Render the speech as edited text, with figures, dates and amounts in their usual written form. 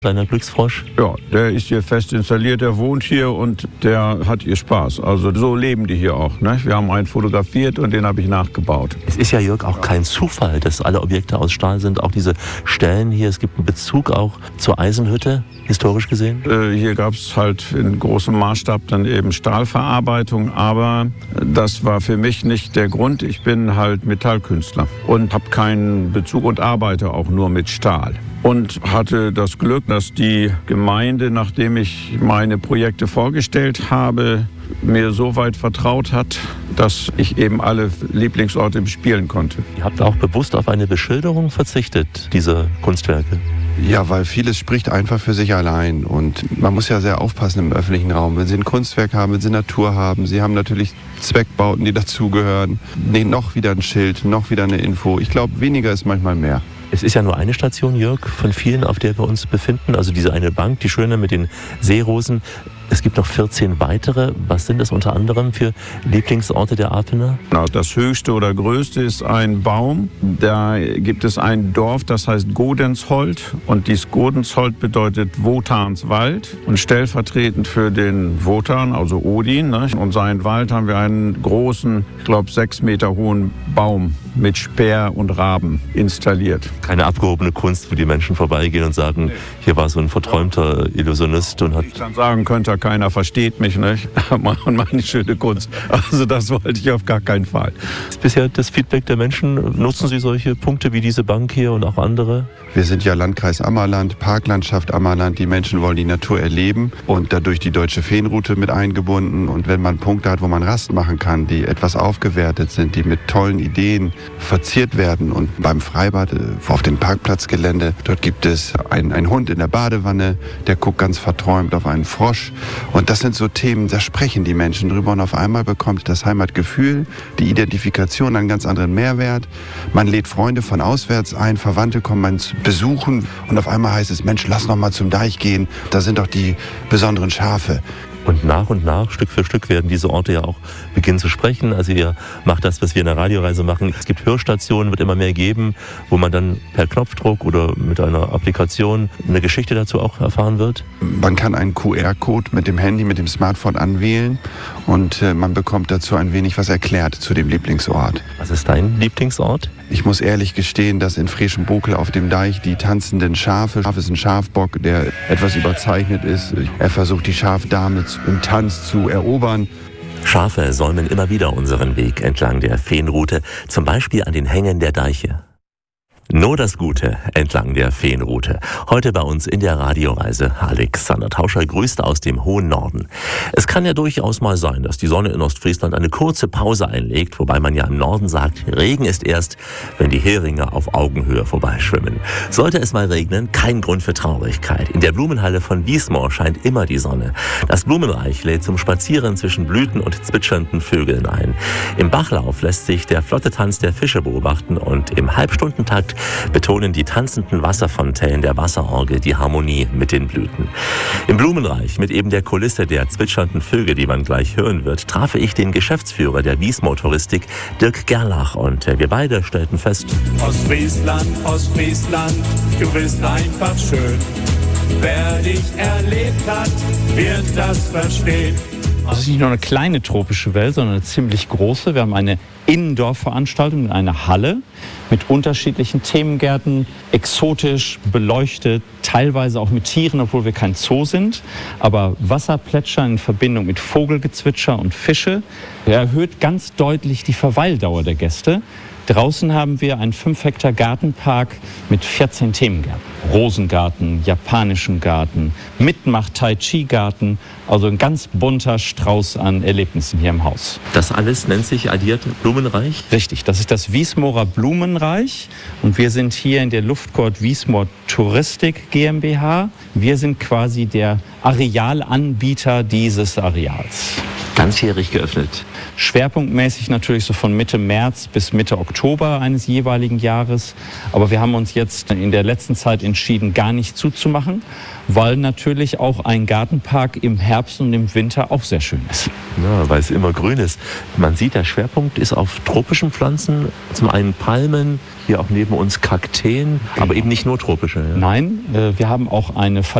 Kleiner Glücksfrosch? Ja, der ist hier fest installiert, der wohnt hier und der hat hier Spaß. Also so leben die hier auch. Ne? Wir haben einen fotografiert und den habe ich nachgebaut. Es ist ja, Jörg, auch kein Zufall, dass alle Objekte aus Stahl sind. Auch diese Stellen hier, es gibt einen Bezug auch zur Eisenhütte, historisch gesehen. Hier gab es halt in großem Maßstab dann eben Stahlverarbeitung, aber das war für mich nicht der Grund. Ich bin halt Metallkünstler und habe keinen Bezug und arbeite auch nur mit Stahl. Und hatte das Glück, dass die Gemeinde, nachdem ich meine Projekte vorgestellt habe, mir so weit vertraut hat, dass ich eben alle Lieblingsorte bespielen konnte. Ihr habt auch bewusst auf eine Beschilderung verzichtet, diese Kunstwerke. Ja, weil vieles spricht einfach für sich allein und man muss ja sehr aufpassen im öffentlichen Raum. Wenn Sie ein Kunstwerk haben, wenn Sie Natur haben, Sie haben natürlich Zweckbauten, die dazugehören, noch wieder ein Schild, noch wieder eine Info. Ich glaube, weniger ist manchmal mehr. Es ist ja nur eine Station, Jörg, von vielen, auf der wir uns befinden. Also diese eine Bank, die schöne mit den Seerosen. Es gibt noch 14 weitere. Was sind das unter anderem für Lieblingsorte der Apener? Das höchste oder größte ist ein Baum. Da gibt es ein Dorf, das heißt Godensholt. Und dieses Godensholt bedeutet Wotanswald. Und stellvertretend für den Wotan, also Odin, ne, und seinen Wald haben wir einen großen, ich glaube 6 Meter hohen Baum mit Speer und Raben installiert. Keine abgehobene Kunst, wo die Menschen vorbeigehen und sagen, hier war so ein verträumter Illusionist und hat... Ich dann sagen könnte, keiner versteht mich, nicht? Und meine schöne Kunst. Also das wollte ich auf gar keinen Fall. Ist bisher das Feedback der Menschen, nutzen Sie solche Punkte wie diese Bank hier und auch andere? Wir sind ja Landkreis Ammerland, Parklandschaft Ammerland. Die Menschen wollen die Natur erleben und dadurch die Deutsche Feenroute mit eingebunden. Und wenn man Punkte hat, wo man Rast machen kann, die etwas aufgewertet sind, die mit tollen Ideen verziert werden. Und beim Freibad auf dem Parkplatzgelände, dort gibt es einen Hund in der Badewanne, der guckt ganz verträumt auf einen Frosch. Und das sind so Themen, da sprechen die Menschen drüber und auf einmal bekommt das Heimatgefühl, die Identifikation einen ganz anderen Mehrwert. Man lädt Freunde von auswärts ein, Verwandte kommen einen zu besuchen und auf einmal heißt es, Mensch, lass noch mal zum Deich gehen, da sind doch die besonderen Schafe. Und nach, Stück für Stück werden diese Orte ja auch beginnen zu sprechen. Also ihr macht das, was wir in der Radioreise machen. Es gibt Hörstationen, wird immer mehr geben, wo man dann per Knopfdruck oder mit einer Applikation eine Geschichte dazu auch erfahren wird. Man kann einen QR-Code mit dem Handy, mit dem Smartphone anwählen und man bekommt dazu ein wenig was erklärt zu dem Lieblingsort. Was ist dein Lieblingsort? Ich muss ehrlich gestehen, dass in Freschenbokel auf dem Deich die tanzenden Schafe, Schaf ist ein Schafbock, der etwas überzeichnet ist. Er versucht die Schafdame im Tanz zu erobern. Schafe säumen immer wieder unseren Weg entlang der Feenroute, zum Beispiel an den Hängen der Deiche. Nur das Gute entlang der Feenroute. Heute bei uns in der Radioreise Alexander Tauscher grüßt aus dem hohen Norden. Es kann ja durchaus mal sein, dass die Sonne in Ostfriesland eine kurze Pause einlegt, wobei man ja im Norden sagt, Regen ist erst, wenn die Heringe auf Augenhöhe vorbeischwimmen. Sollte es mal regnen, kein Grund für Traurigkeit. In der Blumenhalle von Wiesmoor scheint immer die Sonne. Das Blumenreich lädt zum Spazieren zwischen Blüten und zwitschernden Vögeln ein. Im Bachlauf lässt sich der flotte Tanz der Fische beobachten und im Halbstundentakt betonen die tanzenden Wasserfontänen der Wasserorgel die Harmonie mit den Blüten. Im Blumenreich, mit eben der Kulisse der zwitschernden Vögel, die man gleich hören wird, traf ich den Geschäftsführer der Wiesmoor Touristik, Dirk Gerlach, und wir beide stellten fest: Ostfriesland, Ostfriesland, du bist einfach schön. Wer dich erlebt hat, wird das verstehen. Das ist nicht nur eine kleine tropische Welt, sondern eine ziemlich große. Wir haben eine Indoor-Veranstaltung in einer Halle mit unterschiedlichen Themengärten, exotisch beleuchtet, teilweise auch mit Tieren, obwohl wir kein Zoo sind. Aber Wasserplätschern in Verbindung mit Vogelgezwitscher und Fische erhöht ganz deutlich die Verweildauer der Gäste. Draußen haben wir einen 5 Hektar Gartenpark mit 14 Themengärten. Rosengarten, japanischen Garten, Mitmach-Tai-Chi-Garten, also ein ganz bunter Strauß an Erlebnissen hier im Haus. Das alles nennt sich addiert Blumenreich? Richtig, das ist das Wiesmoorer Blumenreich und wir sind hier in der Luftcourt Wiesmoor Touristik GmbH. Wir sind quasi der Arealanbieter dieses Areals. Ganzjährig geöffnet. Schwerpunktmäßig natürlich so von Mitte März bis Mitte Oktober eines jeweiligen Jahres. Aber wir haben uns jetzt in der letzten Zeit entschieden, gar nicht zuzumachen, weil natürlich auch ein Gartenpark im Herbst und im Winter auch sehr schön ist. Ja, weil es immer grün ist. Man sieht, der Schwerpunkt ist auf tropischen Pflanzen. Zum einen Palmen, hier auch neben uns Kakteen, aber eben nicht nur tropische. Ja. Nein, wir haben auch eine